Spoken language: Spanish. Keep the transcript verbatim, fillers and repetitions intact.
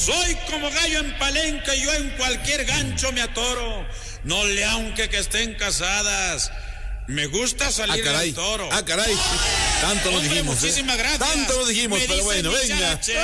Soy como gallo en palenque, yo en cualquier gancho me atoro. No le aunque que estén casadas. Me gusta salir ah, del toro. Ah, caray. Tanto lo Hombre, dijimos. muchísimas ¿eh? gracias. Tanto lo dijimos, Me pero dice bueno, mi venga. charache.